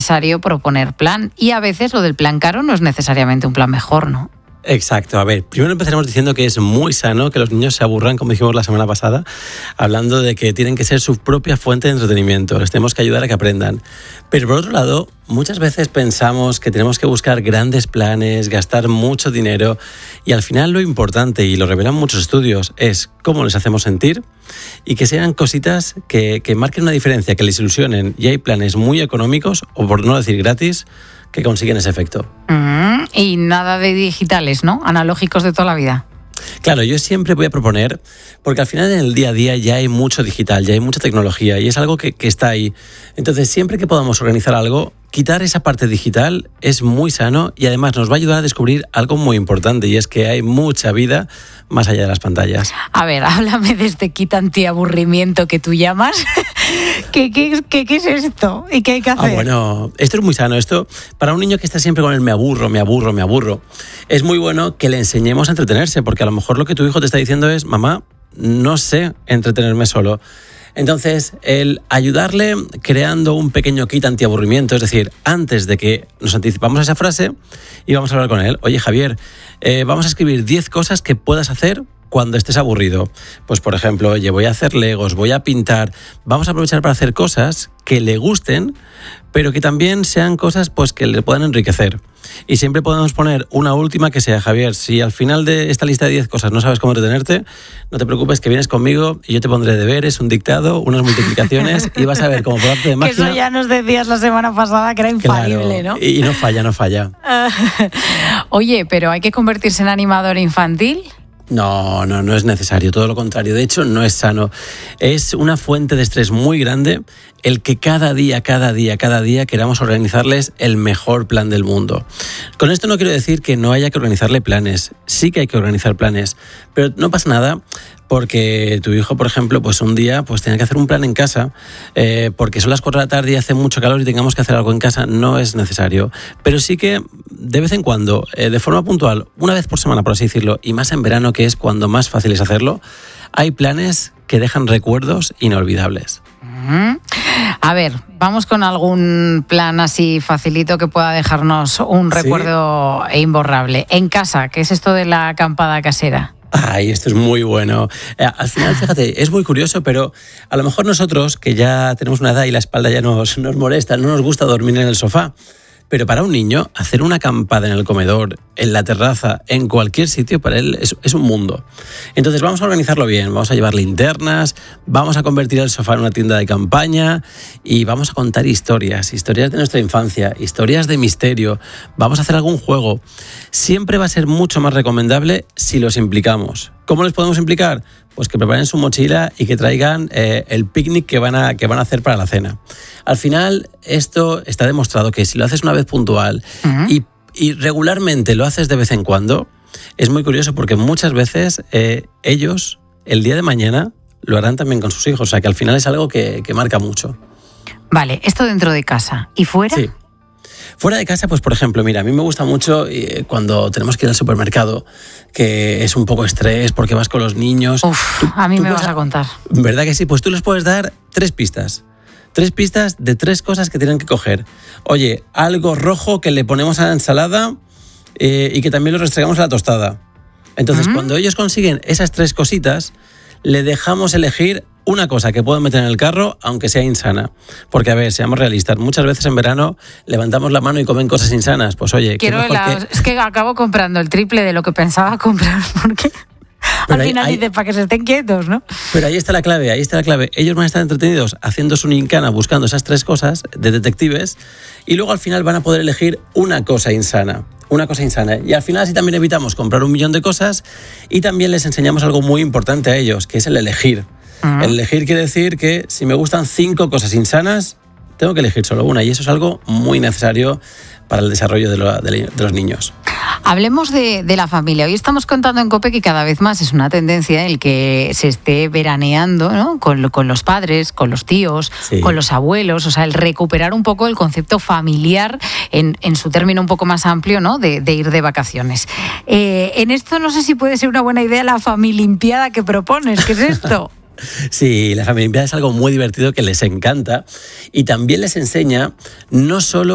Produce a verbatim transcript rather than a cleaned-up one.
necesario proponer plan. Y a veces lo del plan caro no es necesariamente un plan mejor, ¿no? Exacto. A ver, primero empezaremos diciendo que es muy sano que los niños se aburran, como dijimos la semana pasada, hablando de que tienen que ser su propia fuente de entretenimiento. Les tenemos que ayudar a que aprendan. Pero por otro lado, muchas veces pensamos que tenemos que buscar grandes planes, gastar mucho dinero, y al final lo importante, y lo revelan muchos estudios, es cómo les hacemos sentir y que sean cositas que, que marquen una diferencia, que les ilusionen. Y hay planes muy económicos, o por no decir gratis, que consiguen ese efecto. Mm, y nada de digitales, ¿no? Analógicos de toda la vida. Claro, yo siempre voy a proponer, porque al final en el día a día ya hay mucho digital, ya hay mucha tecnología y es algo que, que está ahí. Entonces, siempre que podamos organizar algo, quitar esa parte digital es muy sano y además nos va a ayudar a descubrir algo muy importante, y es que hay mucha vida más allá de las pantallas. A ver, háblame de este kit antiaburrimiento que tú llamas. ¿Qué, qué, qué, ¿Qué es esto? ¿Y qué hay que hacer? Ah, bueno, esto es muy sano. Esto, para un niño que está siempre con el me aburro, me aburro, me aburro, es muy bueno que le enseñemos a entretenerse, porque a lo mejor lo que tu hijo te está diciendo es: mamá, no sé entretenerme solo. Entonces, el ayudarle creando un pequeño kit antiaburrimiento, es decir, antes de que nos anticipamos a esa frase, y vamos a hablar con él: oye, Javier, eh, vamos a escribir diez cosas que puedas hacer cuando estés aburrido. Pues, por ejemplo, oye, voy a hacer legos, voy a pintar. Vamos a aprovechar para hacer cosas que le gusten, pero que también sean cosas pues que le puedan enriquecer. Y siempre podemos poner una última que sea: Javier, si al final de esta lista de diez cosas no sabes cómo entretenerte, no te preocupes, que vienes conmigo y yo te pondré deberes, un dictado, unas multiplicaciones, y vas a ver cómo por arte de magia... Que eso ya nos decías la semana pasada que era infalible, claro, ¿no? Y no falla, no falla. Oye, ¿pero hay que convertirse en animador infantil? No, no, no es necesario, todo lo contrario. De hecho, no es sano. Es una fuente de estrés muy grande el que cada día, cada día, cada día queramos organizarles el mejor plan del mundo. Con esto no quiero decir que no haya que organizarle planes. Sí que hay que organizar planes, pero no pasa nada porque tu hijo, por ejemplo, pues un día pues tiene que hacer un plan en casa, eh, porque son las cuatro de la tarde y hace mucho calor y tengamos que hacer algo en casa. No es necesario. Pero sí que de vez en cuando, eh, de forma puntual, una vez por semana, por así decirlo, y más en verano, que es cuando más fácil es hacerlo, hay planes que dejan recuerdos inolvidables. Mm-hmm. A ver, vamos con algún plan así facilito que pueda dejarnos un ¿Sí? recuerdo imborrable. En casa, ¿qué es esto de la acampada casera? Ay, esto es muy bueno. Eh, al final, fíjate, es muy curioso, pero a lo mejor nosotros, que ya tenemos una edad y la espalda ya nos, nos molesta, no nos gusta dormir en el sofá. Pero para un niño, hacer una acampada en el comedor, en la terraza, en cualquier sitio, para él es, es un mundo. Entonces vamos a organizarlo bien, vamos a llevar linternas, vamos a convertir el sofá en una tienda de campaña y vamos a contar historias, historias de nuestra infancia, historias de misterio, vamos a hacer algún juego. Siempre va a ser mucho más recomendable si los implicamos. ¿Cómo les podemos implicar? Pues que preparen su mochila y que traigan eh, el picnic que van, a, que van a hacer para la cena. Al final, esto está demostrado que si lo haces una vez puntual uh-huh. y, y regularmente lo haces de vez en cuando, es muy curioso porque muchas veces eh, ellos, el día de mañana, lo harán también con sus hijos. O sea, que al final es algo que, que marca mucho. Vale, esto dentro de casa. ¿Y fuera? Sí. Fuera de casa, pues por ejemplo, mira, a mí me gusta mucho eh, cuando tenemos que ir al supermercado, que es un poco estrés porque vas con los niños. Uf, tú, a mí me vas a, a contar. ¿Verdad que sí? Pues tú les puedes dar tres pistas. Tres pistas de tres cosas que tienen que coger. Oye, algo rojo que le ponemos a la ensalada eh, y que también lo restregamos a la tostada. Entonces, uh-huh. cuando ellos consiguen esas tres cositas, le dejamos elegir una cosa que pueden meter en el carro, aunque sea insana. Porque, a ver, seamos realistas, muchas veces en verano levantamos la mano y comen cosas insanas. Pues oye, Quiero ¿qué mejor la... que... Es que acabo comprando el triple de lo que pensaba comprar, porque Pero al final ahí, dices, para que se estén quietos, ¿no? Pero ahí está la clave, ahí está la clave. Ellos van a estar entretenidos haciendo su gincana, buscando esas tres cosas de detectives, y luego al final van a poder elegir una cosa insana. Una cosa insana. Y al final así también evitamos comprar un millón de cosas y también les enseñamos algo muy importante a ellos, que es el elegir. Uh-huh. El elegir quiere decir que si me gustan cinco cosas insanas, tengo que elegir solo una, y eso es algo muy necesario para el desarrollo de, lo, de, de los niños. Hablemos de, de la familia. Hoy estamos contando en COPE que cada vez más es una tendencia el que se esté veraneando, ¿no? con, con los padres, con los tíos, sí. con los abuelos, o sea, el recuperar un poco el concepto familiar en, en su término un poco más amplio, ¿no? de, de ir de vacaciones. Eh, en esto no sé si puede ser una buena idea la familimpiada que propones. ¿Qué es esto? Sí, la familimpiada es algo muy divertido que les encanta y también les enseña no solo